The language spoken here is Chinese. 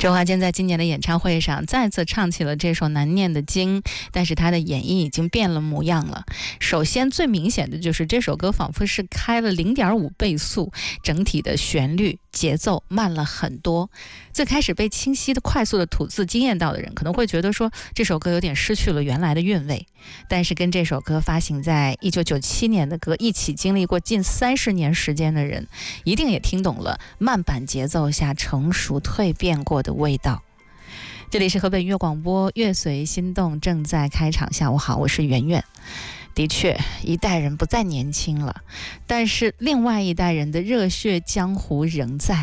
周华健在今年的演唱会上再次唱起了这首难念的经，但是他的演绎已经变了模样了。首先最明显的就是这首歌仿佛是开了 0.5 倍速，整体的旋律节奏慢了很多。最开始被清晰的快速的吐字惊艳到的人可能会觉得说这首歌有点失去了原来的韵味，但是跟这首歌发行在1997年的歌一起经历过近30年时间的人，一定也听懂了慢板节奏下成熟蜕变过的味道。这里是河北音乐广播，乐随心动正在开场。下午好，我是圆圆。的确，一代人不再年轻了，但是另外一代人的热血江湖仍在。